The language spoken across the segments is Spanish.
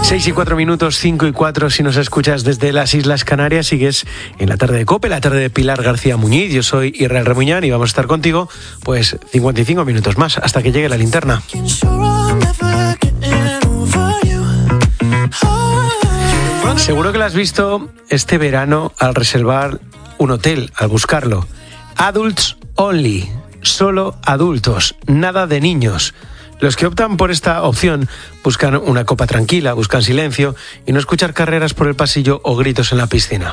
6:04, 5:04, si nos escuchas desde las Islas Canarias, sigues en la tarde de COPE, la tarde de Pilar García Muñiz. Yo soy Israel Remuñán y vamos a estar contigo pues 55 minutos más hasta que llegue la linterna. Seguro que lo has visto este verano al reservar un hotel, al buscarlo. Adults only, solo adultos, nada de niños. Los que optan por esta opción buscan una copa tranquila, buscan silencio y no escuchar carreras por el pasillo o gritos en la piscina.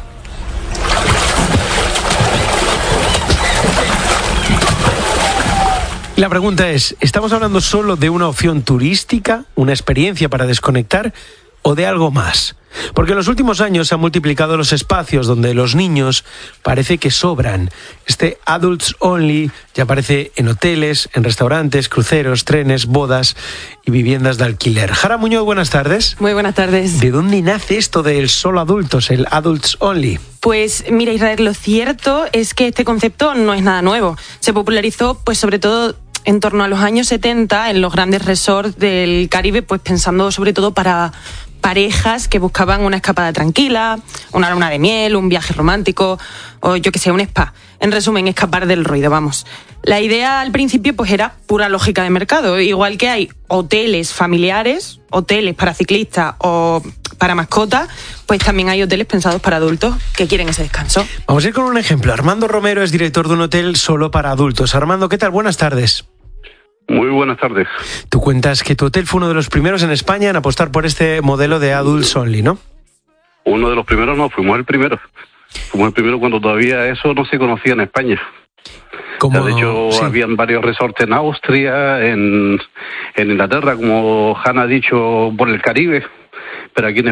La pregunta es, ¿estamos hablando solo de una opción turística, una experiencia para desconectar o de algo más? Porque en los últimos años se han multiplicado los espacios donde los niños parece que sobran. Este Adults Only ya aparece en hoteles, en restaurantes, cruceros, trenes, bodas y viviendas de alquiler. Jara Muñoz, buenas tardes. Muy buenas tardes. ¿De dónde nace esto del solo adultos, el Adults Only? Pues mira, Israel, lo cierto es que este concepto no es nada nuevo. Se popularizó pues sobre todo en torno a los años 70 en los grandes resorts del Caribe, pues pensando sobre todo para parejas que buscaban una escapada tranquila, una luna de miel, un viaje romántico o yo que sé, un spa. En resumen, escapar del ruido, vamos. La idea al principio pues era pura lógica de mercado. Igual que hay hoteles familiares, hoteles para ciclistas o para mascotas, pues también hay hoteles pensados para adultos que quieren ese descanso. Vamos a ir con un ejemplo. Armando Romero es director de un hotel solo para adultos. Armando, ¿qué tal? Buenas tardes. Muy buenas tardes. Tú cuentas que tu hotel fue uno de los primeros en España en apostar por este modelo de Adults Only, ¿no? Uno de los primeros no, fuimos el primero. Fuimos el primero cuando todavía eso no se conocía en España. Como, o sea, de hecho, sí, habían varios resorts en Austria, en Inglaterra, como Hanna ha dicho, por el Caribe, pero aquí en